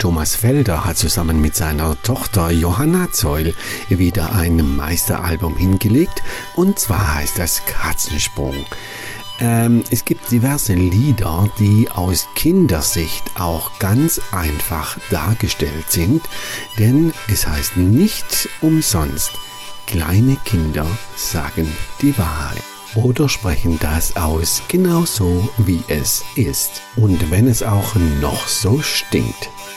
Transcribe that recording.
Thomas Felder hat zusammen mit seiner Tochter Johanna Zeul wieder ein Meisteralbum hingelegt, und zwar heißt das Katzensprung. Es gibt diverse Lieder, die aus Kindersicht auch ganz einfach dargestellt sind, denn es heißt nicht umsonst, kleine Kinder sagen die Wahrheit oder sprechen das aus, genauso wie es ist. Und wenn es auch noch so stinkt.